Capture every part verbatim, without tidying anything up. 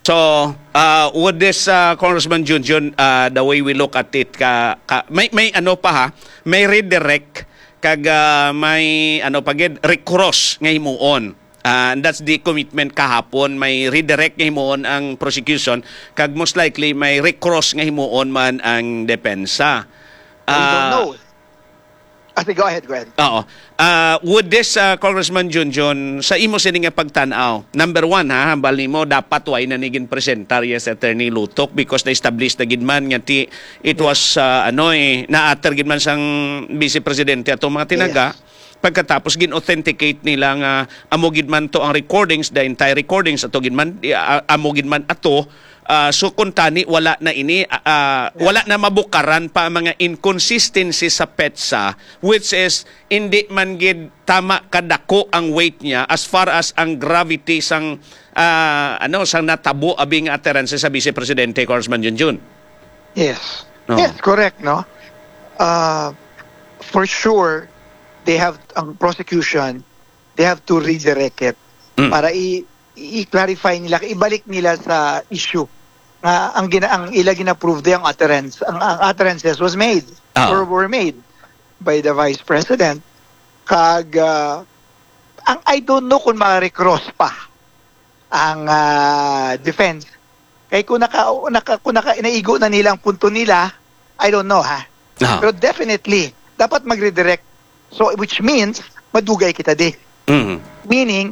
So, uh, would this, uh, Congressman Junjun, uh, the way we look at it, ka, ka, may, may ano pa ha, may redirect, kag uh, may ano pagid, recross nga himuon. Uh, and that's the commitment kahapon, may redirect nga himuon ang prosecution, kag most likely may recross nga himuon man ang depensa. Uh, we don't know. I think, go ahead, go ahead. Oo. Uh, would this, uh, Congressman Junjun, sa imo sini nga pagtanaw, number one, ha, hambal nimo dapat way na niging presentar yes Attorney Lutok because na-establish na gidman nga ti, it was, uh, ano eh, na-atter gidman sang Vice Presidente atong mga tinaga. Yes. Pagkatapos gin-authenticate nila nga amo gidman to ang recordings, the entire recordings ato gidman, uh, amo gidman ato. Uh, so kung tani wala na ini uh, uh, wala na mabukaran pa ang mga inconsistencies sa petsa, which is hindi man gid tama kadako ang weight niya as far as ang gravity sang uh, ano sang natabo abing utterance sa Vice Presidente Congressman Junjun. Yes. No. Yes, correct, no? Uh, for sure they have ang prosecution, they have to redirect it mm. para i i-clarify nila, ibalik nila sa issue na uh, ang gina ang ila gina-prove yung utterance, ang, ang utterances was made uh-huh. or were made by the Vice President. Kag uh, ang I don't know kung ma-recross pa ang uh, defense. Kaya kung naka, naka kung naka inaigo na nila ang punto nila, I don't know ha. Uh-huh. Pero definitely dapat mag-redirect. So which means madugay kita di. Mm-hmm. Meaning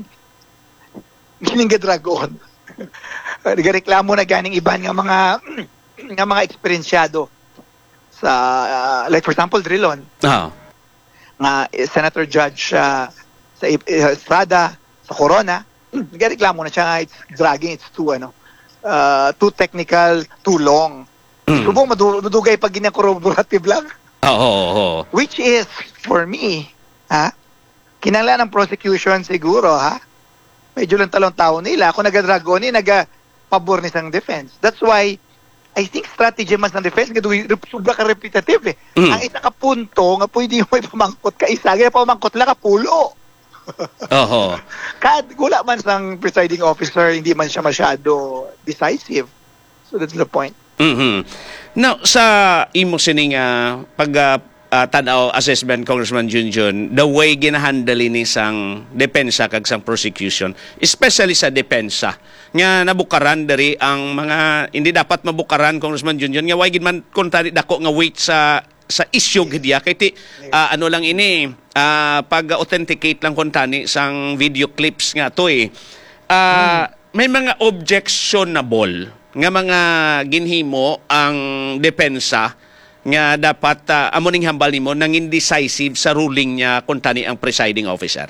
gining-drag on. Nagareklamo na ganing iban nga mga nga mga eksperyensyado sa uh, like for example Drilon. Uh-huh. Nga uh, Senator Judge uh, sa uh, Estrada sa Corona, nagareklamo na siya, it's dragging, it's too ano, uh, too technical, too long. Mm. Subong madugay pag gina-corroborative lang. Oo. Oh, oh, oh. Which is for me, ha? Kinanglan ng prosecution siguro, ha? Medyo lang talong tao nila. Kung nag-dragon ni, nag-pabor ni sang defense. That's why, I think strategy man sang defense, nga subra ka repetitive eh. Mm. Ang isa ka punto, nga pwede mo ipamangkot ka isa, kaya pamangkot lang ka pulo. Oho. Kad, gula man sang presiding officer, hindi man siya masyado decisive. So that's the point. Mm-hmm. Now, sa imo sining uh, pag uh, Uh, tanaw assessment, Congressman Junjun, the way ginahandle ni sang depensa kag sang prosecution, especially sa depensa, nga nabukaran dari ang mga hindi dapat mabukaran, Congressman Junjun, nga way gid man kontari dako nga weight sa sa issue gidya kay ti uh, ano lang ini uh, pag-authenticate lang kontani sang video clips nga to eh. Uh, hmm. May mga objectionable nga mga ginhimo ang depensa nga dapat uh, amuning hambal nimo nang indecisive sa ruling niya kung tani ang presiding officer.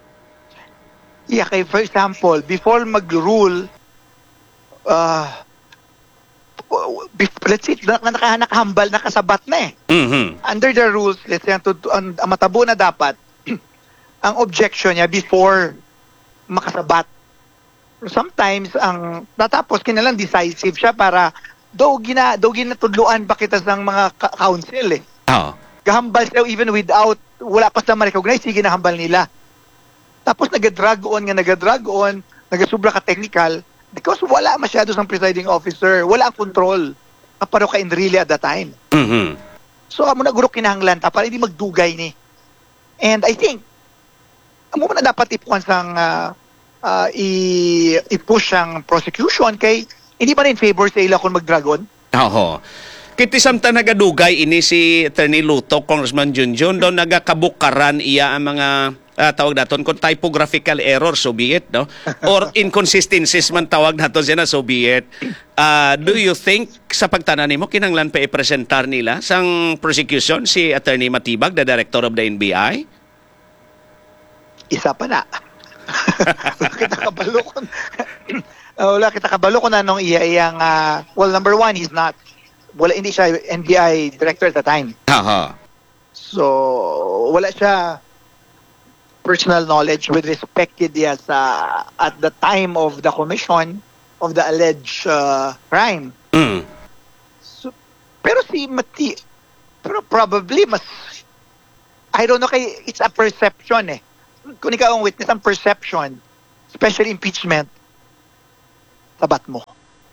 Yeah, kay for example, before mag-rule, uh, let's say, naka, nakahambal, nakasabat na eh. Mm-hmm. Under the rules, let's say, ang, ang, ang matabo na dapat, ang objection niya before makasabat. Sometimes, ang natapos, kinalang decisive siya para do gina do ginatudluan pa kita sang mga council eh. Oh. Gahambal siya even without wala pa sa ma-recognize, sige nahambal nila. Tapos naga-drag on nga naga-drag on, nagasubra ka technical because wala masyado sang presiding officer, wala ang control. Kaparo ka in really at the time. Mm-hmm. So amo na guro kinahanglan ta para hindi magdugay ni. And I think amo na dapat ipuan sang uh, uh, i i-push ang prosecution kay hindi pa rin favor sa ila kung mag-dragon? Oo. Kiti samtang nagadugay ini si Attorney Lutok, Congressman Junjun, doon nagakabukaran iya ang mga uh, tawag naton kung typographical error, so be it, no? Or inconsistencies man tawag naton siya na, so be it. Uh, do you think sa pagtanan mo, kinanglan pa i-presentar nila sang prosecution si Attorney Matibag, the Director of the N B I? Isa pa na. Kita kabalo ko. Uh, wala kita kabalo ko na nung iya iyang uh, well, number one, he's not wala hindi siya N B I director at the time. Aha. So wala siya personal knowledge with respect diya sa at the time of the commission of the alleged uh, crime. Mm. So, pero si Mati pero probably mas I don't know kay it's a perception eh. Kung ikaw ang witness, ang perception, especially impeachment, sabat mo.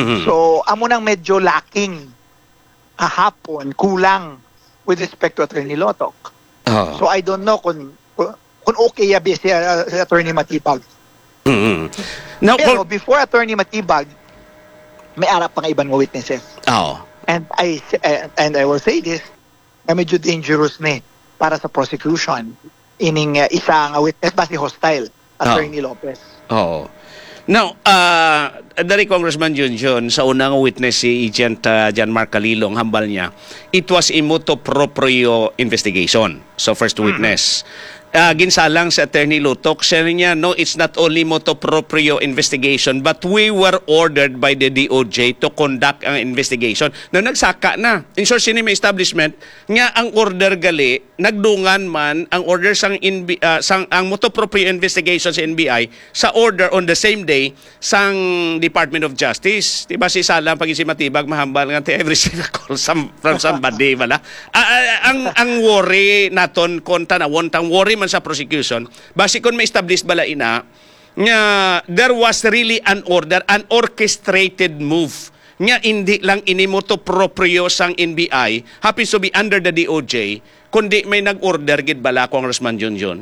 Mhm. So, amo nang medyo lacking kahapon, kulang with respect to Attorney Lotok. Oh. So, I don't know kung, kung, kung okay yabi si, uh, si Attorney Matibag. Mhm. Now, Pero for- before Attorney Matibag, may arap pang ibang mga witnesses. oh. And I uh, and I will say this, na medyo dangerous na eh, para sa prosecution. Ining uh, isang uh, witness ba si hostile, Attorney Lopez. Oh. Now, uh, dari Congressman Junjun, sa unang witness si Agent uh, Jan Mark Calilong, hambal niya, it was a motu proprio investigation. So, first witness. Uh, ginsalang sa Attorney Lutok, sabi niya, no, it's not only motu proprio investigation, but we were ordered by the D O J to conduct ang investigation. No, nagsaka na. In short, sinima establishment, nga ang order gali, nagdungan man ang order sang, N B, uh, sang ang motu proprio investigation sa N B I sa order on the same day sang Department of Justice. Diba si Salam, pag si Matibag, mahambal nga every single call some, from somebody, wala? Uh, uh, ang, ang worry naton kon tanawon, tang worry man sa prosecution, basi kon ma-establish bala ina, nga there was really an order, an orchestrated move, nga hindi lang inimoto proprio sang N B I, happens to be under the D O J, kundi may nag-order gid bala, Congressman Junjun.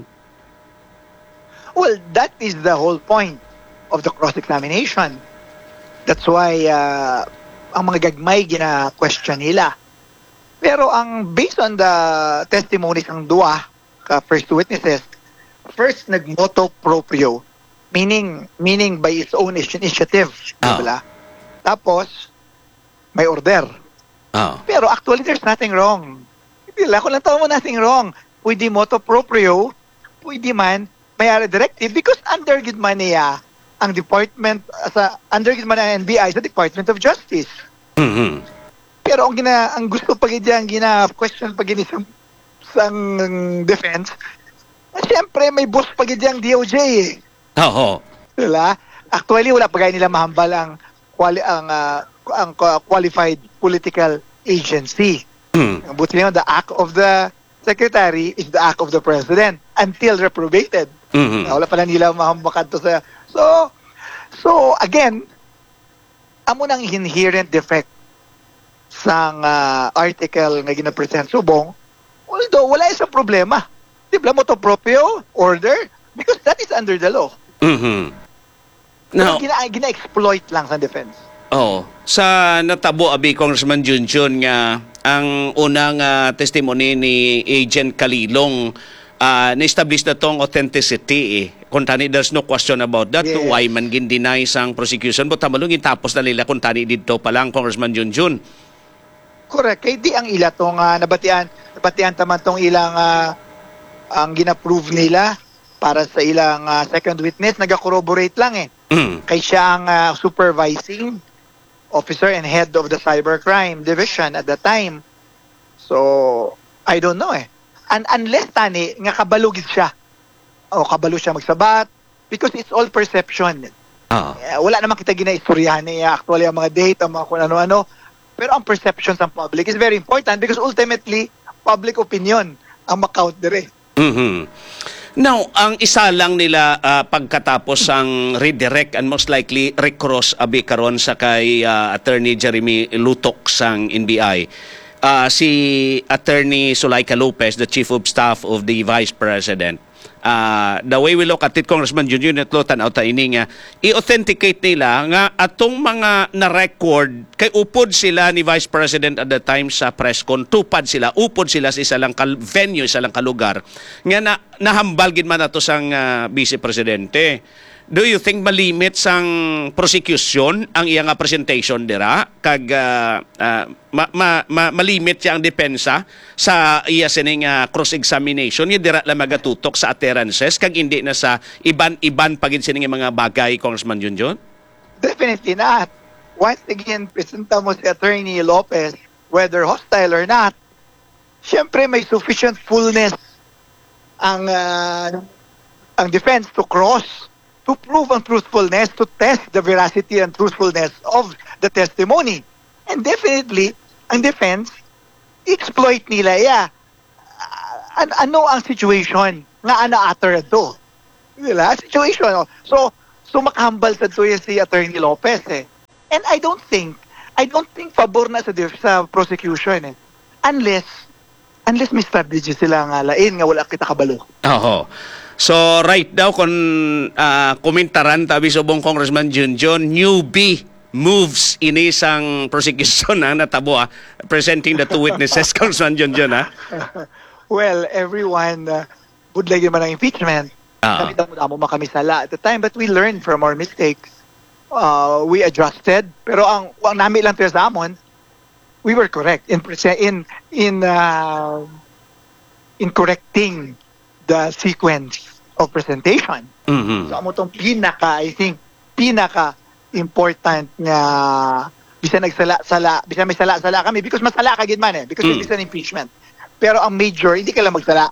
Well, that is the whole point of the cross-examination. That's why uh, ang mga gagmay gina-question nila. Pero ang based on the testimonies ng duwa, ka first witnesses, first nag-moto proprio, meaning meaning by its own initiative. Ah. Diba? Tapos, may order. Oh. Pero actually, there's nothing wrong. Hindi lang, kung lang tawag mo nothing wrong. Pwede moto proprio, pwede man, may ara directive, because under gid man niya ang department, sa under gid man ang N B I sa Department of Justice. Mhm. Pero ang gina ang gusto pa gid ang gina question pa gid sa sang defense, eh, siyempre may boss pa gid ang D O J eh. Oo. Diba? Actually wala pa gaya nila mahambal ang quali ang ah, ang uh, qualified political agency. Mm. Ang buti naman, the act of the secretary is the act of the president until reprobated. Mhm. Wala pa na nila mahambakan to sa... So, so again, amo nang inherent defect sang uh, article nga gina-present subong, although wala isang problema. Diba mo to proprio order? Because that is under the law. Mhm. Now, Now, gina, gina-exploit lang sa defense. oh, sa natabo abi Congressman Junjun nga ang unang ah, testimony ni Agent Calilong, uh, na-establish na tong authenticity eh. Kung tani, there's no question about that. Yes. Why man gin-deny sang prosecution? But tamalong tapos na nila kung tani dito pa lang, Congressman Junjun. Correct. Kaya di ang ila tong uh, nabatian, nabatian taman tong ilang uh, ang gina-prove nila para sa ilang uh, second witness, nag-corroborate lang eh. Mm. Kay siya ang uh, supervising officer and head of the cybercrime division at the time. So, I don't know eh. And unless tani, nga kabalugid siya. O kabalo siya magsabat, because it's all perception. Ah. Eh, wala naman kita gina-istoryahan niya actually ang mga date, ang mga kung ano-ano. Pero ang perception sa public is very important because ultimately, public opinion ang makount dire. Mhm. Now, ang isa lang nila ah, pagkatapos ang redirect and most likely recross abi karon sa kay ah, Attorney Jeremy Lutok sang N B I. Ah, si Attorney Sulaika Lopez, the Chief of Staff of the Vice President. Uh, the way we look at it, Congressman Junior Netlotan out ini nga i-authenticate nila nga atong mga na-record kay upod sila ni Vice President at the time sa press con, tupad sila, upod sila sa isa lang kal- venue, isa lang kalugar nga na, nahambal gid man ato sang uh, Vice Presidente. Do you think malimit sang prosecution ang iyang presentation dira kag uh, uh, ma, ma, ma, malimit siya ang depensa sa iya sining uh, cross-examination ni dira la magatutok sa utterances kag hindi na sa iban-iban pagid sining mga bagay, Congressman Junjun? Definitely not. Once again, presenta mo si Attorney Lopez, whether hostile or not, syempre may sufficient fullness ang uh, ang defense to cross, to prove ang truthfulness, to test the veracity and truthfulness of the testimony. And definitely, ang defense, exploit nila, yeah. Uh, an- ano ang situation nga ana-utter ito? Diba? Situation. oh. So, so makahambal sa tuyo si Attorney Lopez eh. And I don't think, I don't think pabor na sa, def- sa prosecution eh. Unless, unless may strategy sila nga lain nga wala kita kabalo. Oo. So right now kung uh, komentaran tabi subong Congressman Junjun, newbie moves in isang prosecution na natabo ah, presenting the two witnesses Congressman Junjun ha. Well, everyone uh, would like naman ng impeachment. Ah. Kami damo mo kami sala at the time, but we learned from our mistakes. Uh, we adjusted, pero ang ang nami lang tayo sa amon, we were correct in prese- in in uh, in correcting the sequence of presentation. Mhm. So amo tong pinaka, I think, pinaka important nga bisan nagsala-sala, bisan may sala-sala kami because masala ka gid man eh, because Mm. it's an impeachment. Pero ang major, hindi ka lang magsala.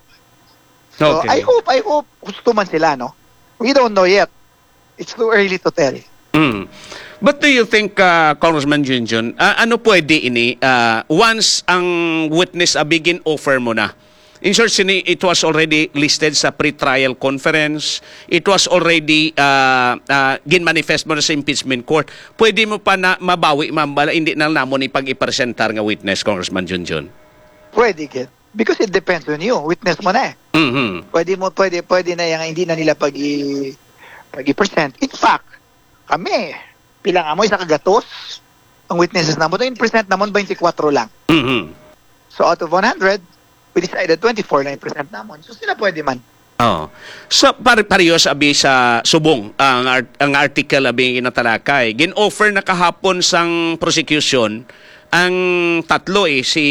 So Okay. I hope, I hope gusto man sila, no? We don't know yet. It's too early to tell. Mm. But do you think, uh, Congressman Junjun, uh, ano pwede ini, uh, once ang witness a begin offer mo na, in short, sini, it was already listed sa pre-trial conference, it was already uh, uh, gin-manifest mo na sa impeachment court, pwede mo pa na mabawi, mambala, hindi na namon ipag-ipresentar nga witness, Congressman Junjun? Pwede get. Because it depends on you. Witness mo na eh. Mhm. Pwede mo, pwede, pwede na yung hindi na nila pag-i, pag-i-present. In fact, kami, pilang amoy sa kagatos, ang witnesses na mo, in present namon twenty-four lang. Mhm. So out of one hundred, we decided twenty-four na yung present namon. So sila pwede man. Oh. So pare parehas abi sa subong ang art, ang article abi inatalakay. Gin-offer na kahapon sang prosecution ang tatlo eh si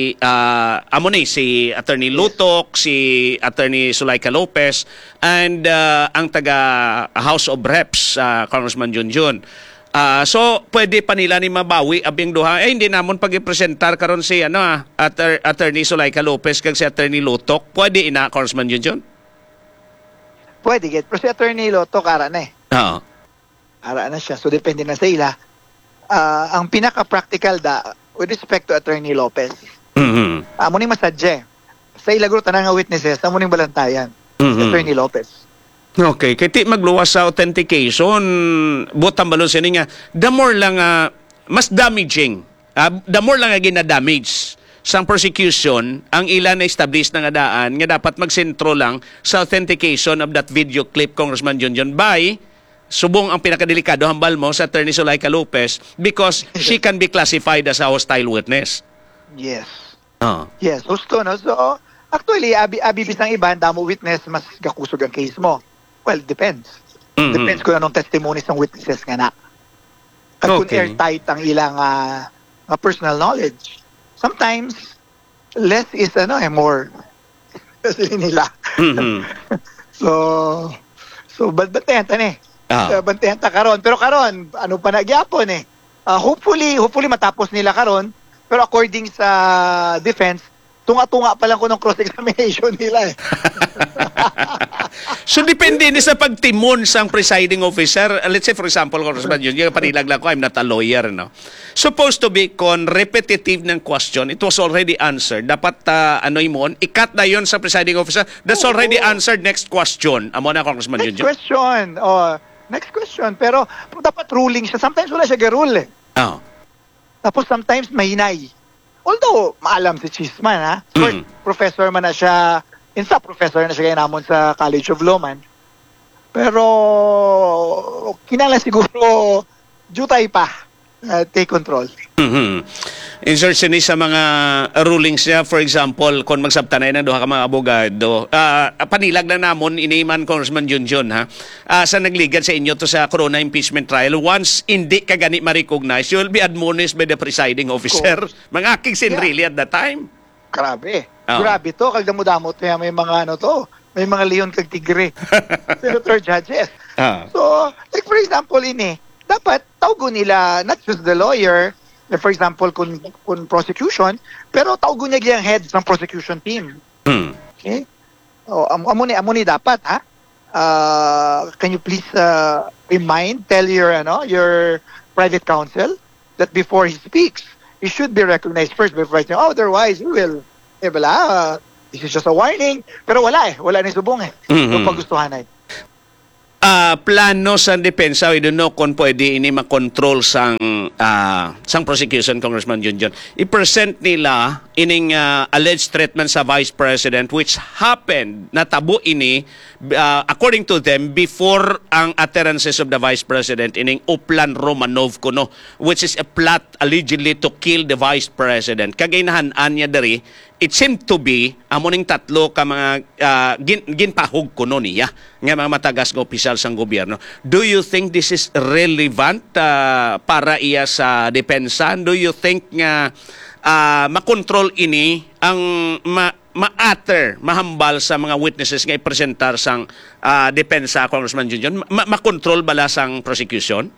uh, amo ni si Attorney Lutok, si Attorney Sulaika Lopez and uh, ang taga House of Reps uh, Congressman Junjun. Ah, so pwede pa nila ni mabawi abing duha eh hindi namon pag-ipresentar karon si ano ah, Atter- Attorney Sulaika Lopez kag si Attorney Lutok. Pwede ina Congressman Junjun? Pwede get. Pero si Attorney Loto, kara na eh. Oo. Ara na siya. So depende na sa ila. Ah, ang pinaka-practical da, with respect to Attorney Lopez, Mhm. amo ni masadje. Sa ila group tanang nga witnesses, amo ning balantayan. Si Mhm. Attorney Lopez. Okay, kaya ti magluwas sa authentication, butang balon siya nga, the more lang, ah, mas damaging, ah, the more lang nga gina-damage sang prosecution, ang ilan na establish na nga daan, nga dapat magsentro lang sa authentication of that video clip, Congressman Junjun, by, subong ang pinakadelikado hambal mo sa Attorney Sulaika Lopez because she can be classified as a hostile witness. Yes. Oh. Yes, gusto no. So, actually, abi abi bisang iba, damo witness, mas gakusog ang case mo. Well, depends. Mhm. Depends kung anong testimonies ng witnesses nga na. At kung Okay. airtight ang ilang ah, nga personal knowledge. Sometimes, less is ano eh, more. Kasi nila. Mhm. So, so, bantayan ta eh. Ah. Uh, bantayan ta karon. Pero karon, ano pa nagyapon eh. Ah, hopefully, hopefully matapos nila karon. Pero according sa defense, tunga-tunga pa lang ko ng cross-examination nila eh. So, depende ni sa pagtimon sang presiding officer. Uh, Let's say, for example, Congressman Yun, yung panilag lang ko, I'm not a lawyer, no? Supposed to be con repetitive ng question. It was already answered. Dapat, uh, ano mo, ikat na yun sa presiding officer. That's Oo. already answered. Next question. Amo na, Congressman Next Yun. question. Oh, next question. Pero dapat ruling siya. Sometimes wala siya garul eh. Oh. Tapos sometimes mahinay. Although, maalam si Chisman, ha? First, Mm. professor man na siya, insa professor na siya kayo namon sa College of Law man. Pero, kinala siguro, jutay pa. Uh, take control. Mhm. Insertion ni sa mga rulings niya, for example, kung magsabtanay ng duha ka mga abogado, ah, panilag na namon iniman Congressman Junjun ha. Ah, sa nagligad sa inyo to sa corona impeachment trial, once hindi ka gani ma-recognize, you will be admonished by the presiding officer. Mga aking sin Yeah. really at that time. Grabe. Oo. Grabe to. Kagdamo-damot kaya may mga ano to. May mga leon kag tigre. Senator judges. Ah. So, like for example, ini, dapat tawgo nila not just the lawyer, like for example, kung, kung prosecution, pero tawgo niya yung heads ng prosecution team. Hmm. Okay? Oh, am amo ni amo ni dapat ha. Uh, can you please uh, remind, tell your ano, your private counsel that before he speaks, he should be recognized first before saying, oh, otherwise we will. Eh bala, uh, this is just a warning. Pero wala eh, wala ni subong eh. Mhm. Yung paggustuhan ay. Ah, plano sa depensa, we don't know kung pwede ini makontrol sang ah, sang prosecution, Congressman Junjun. I-present nila ining ah, alleged treatment sa Vice President which happened, natabo ini ah, according to them before ang utterances of the Vice President ining Uplan Romanov kuno, which is a plot allegedly to kill the Vice President. Kagainahan-an niya dari, it seemed to be amuning tatlo ka mga uh, gin, ginpahog kuno niya nga mga matagas nga opisyal sang gobyerno. Do you think this is relevant uh, para iya sa depensa? Do you think nga uh, makontrol ini ang ma ma-utter, mahambal sa mga witnesses nga ipresentar sang uh, depensa, Congressman Junjun? Ma makontrol bala sang prosecution?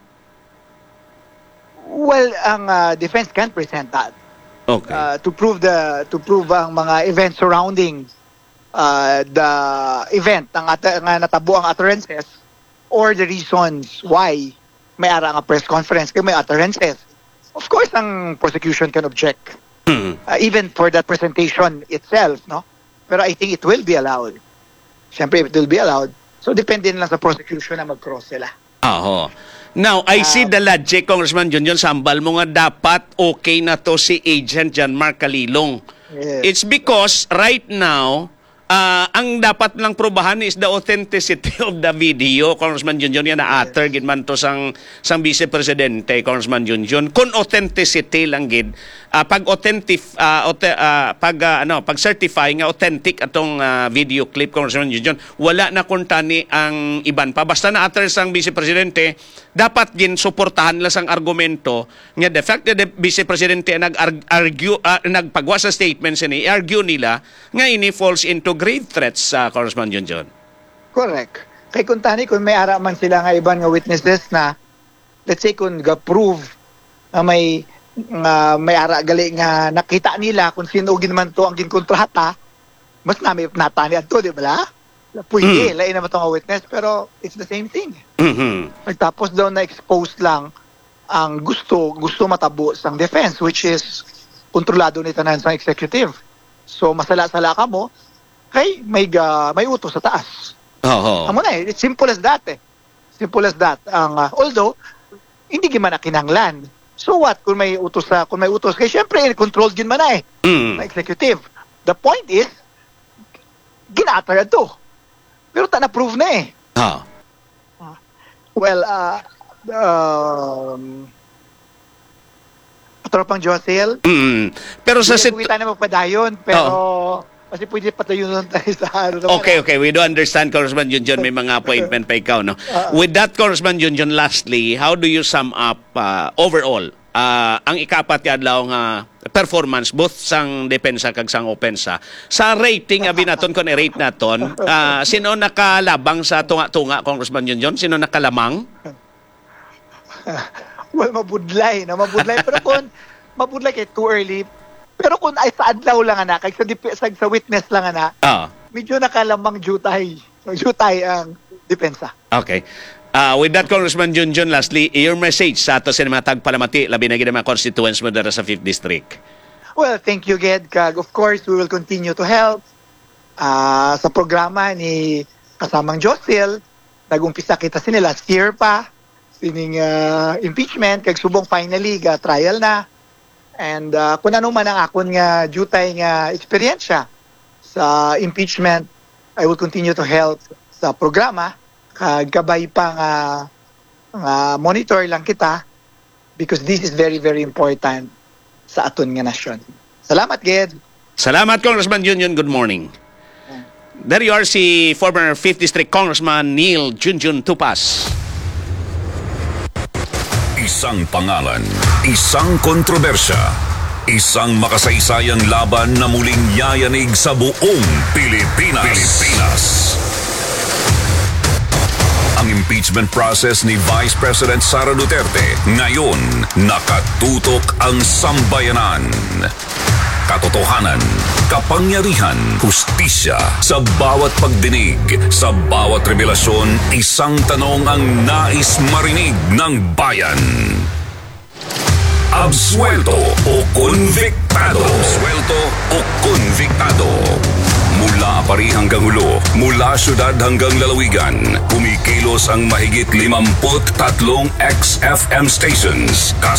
Well, ang uh, defense can't present that. Okay. Uh, to prove the to prove ang mga events surrounding uh, the event ang at- nga natabo ang utterances or the reasons why may ara nga press conference kay may utterances. Of course, ang prosecution can object. Hmm. Uh, even for that presentation itself, no? Pero I think it will be allowed. Siyempre, it will be allowed. So, depende lang sa prosecution na mag-cross sila. Aho. Now, I see the logic, Congressman Junjun, sambal mo nga dapat okay na to si Agent John Mark Calilong. Yes. It's because right now, uh, ang dapat lang probahan is the authenticity of the video, Congressman Junjun, yan na-utter, yes. Gid man to sang, sang Vice Presidente, Congressman Junjun. Kung authenticity lang gid, uh, pag authentic, uh, uh, pag, uh, ano, pag certify nga authentic atong uh, video clip, Congressman Junjun, wala na kuntani ang iban pa. Basta na-utter sang Vice Presidente, dapat gin suportahan nila sang argumento nga the fact that the Vice Presidente nag-argue, uh, nagpagwa sa statements ini, argue nila nga ini falls into grave threats sa uh, Congressman Junjun. Correct. Kay kung tani, kung may ara man sila nga iban nga witnesses na, let's say kung ga-prove na may nga may ara gali nga nakita nila kung sino ginman to ang ginkontrata, mas nami natani adto, di ba? Pwede, mm. lain naman itong witness, pero it's the same thing. Mm-hmm. Tapos daw na-expose lang ang gusto, gusto matabo sang defense, which is kontrolado ni tanan sang executive. So, masala-sala ka mo, kay may, uh, may utos sa taas. Oo. Amo na eh, it's simple as that eh. Simple as that. Ang, uh, although, hindi giman na kinanglan. So what, kung may utos sa, kung may utos, kay syempre, controlled gin man na eh, mm. na executive. The point is, ginatar to. Pero ta na-prove na eh. Ah. Well, uh, um, Tropang Josel. Mm. Pero sa sit- Hindi na magpadayon, pero oh. kasi pwede patayon tayo sa ano. Okay, okay. We do understand, Congressman Junjun, may mga appointment pa ikaw, no? Uh, With that, Congressman Junjun, lastly, how do you sum up uh, overall uh, ang ikapat nga adlaw nga performance both sang depensa kag sang opensa sa rating abi naton kon i-rate naton, uh, sino nakalabang sa tunga-tunga, Congressman Junjun? Sino nakalamang? Well, mabudlay na mabudlay pero kung mabudlay kay too early, pero kung ay sa adlaw lang ana kay sa, sa, sa witness lang ana, ah. medyo nakalamang jutay jutay ang depensa. Okay. Uh, with that, Congressman Junjun, lastly, your message sa ato sa mga tagpalamati, labi na gina mga constituents mo dara sa fifth District. Well, thank you, Ged. Kag, of course, we will continue to help uh, sa programa ni kasamang Josil. Nag-umpisa kita sini last year pa, sining uh, impeachment, kag subong finally, ga trial na. And uh, kung ano man ang akon nga jutay nga eksperyensya sa impeachment, I will continue to help sa programa. Kag kabay pa nga, nga monitor lang kita because this is very, very important sa aton nga nasyon. Salamat, Ged. Salamat, Congressman Junjun. Good morning. Yeah. There you are, si former fifth District Congressman Neil Junjun Tupas. Isang pangalan, isang kontrobersya, isang makasaysayang laban na muling yayanig sa buong Pilipinas. Pilipinas. Ang impeachment process ni Vice President Sara Duterte ngayon nakatutok ang sambayanan. Katotohanan, kapangyarihan, hustisya sa bawat pagdinig, sa bawat revelasyon, isang tanong ang nais marinig ng bayan. Absuelto o konviktado. Absuelto o konviktado. Mula Apari hanggang Hulo, mula syudad hanggang lalawigan, kumikilos ang mahigit limamput tatlong X F M stations.